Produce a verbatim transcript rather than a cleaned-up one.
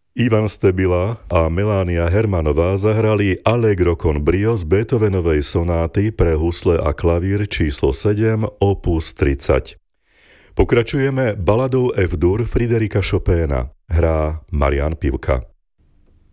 Ivan Stebila a Melania Hermanová zahrali Allegro con brio z Beethovenovej sonáty pre husle a klavír číslo sedem opus tridsať. Pokračujeme baladou F-dur Friderika Chopina. Hrá Marián Pivka.